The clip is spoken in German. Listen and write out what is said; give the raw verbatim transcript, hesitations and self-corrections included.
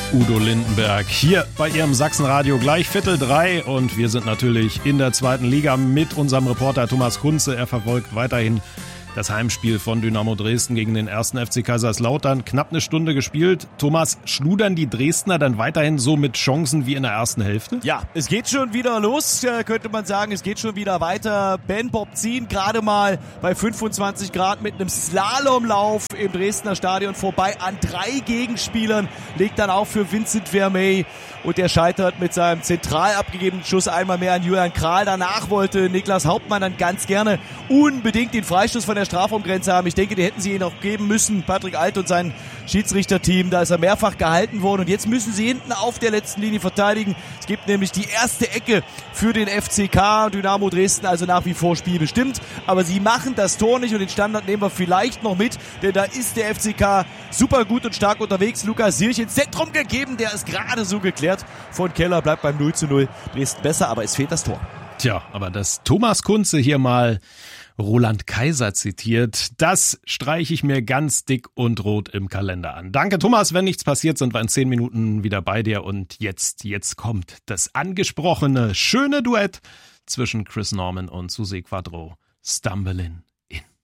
Udo Lindenberg hier bei Ihrem Sachsenradio, gleich Viertel drei, und wir sind natürlich in der zweiten Liga mit unserem Reporter Thomas Kunze. Er verfolgt weiterhin das Heimspiel von Dynamo Dresden gegen den ersten F C Kaiserslautern. Knapp eine Stunde gespielt. Thomas, schludern die Dresdner dann weiterhin so mit Chancen wie in der ersten Hälfte? Ja, es geht schon wieder los, könnte man sagen. Es geht schon wieder weiter. Ben Bobzien gerade mal bei fünfundzwanzig Grad mit einem Slalomlauf im Dresdner Stadion vorbei an drei Gegenspielern. Legt dann auf für Vincent Vermey und der scheitert mit seinem zentral abgegebenen Schuss einmal mehr an Julian Kral. Danach wollte Niklas Hauptmann dann ganz gerne unbedingt den Freistoß von der Strafraumgrenze haben. Ich denke, die hätten sie ihn auch geben müssen. Patrick Alt und sein Schiedsrichterteam, da ist er mehrfach gehalten worden. Und jetzt müssen sie hinten auf der letzten Linie verteidigen. Es gibt nämlich die erste Ecke für den F C K. Dynamo Dresden also nach wie vor spielbestimmt. Aber sie machen das Tor nicht und den Standard nehmen wir vielleicht noch mit. Denn da ist der F C K super gut und stark unterwegs. Lukas Sirch ins Zentrum gegeben. Der ist gerade so geklärt von Keller. Bleibt beim null zu null. Dresden besser, aber es fehlt das Tor. Tja, aber dass Thomas Kunze hier mal Roland Kaiser zitiert, das streiche ich mir ganz dick und rot im Kalender an. Danke Thomas, wenn nichts passiert, sind wir in zehn Minuten wieder bei dir, und jetzt, jetzt kommt das angesprochene schöne Duett zwischen Chris Norman und Susi Quadro, Stumbling In.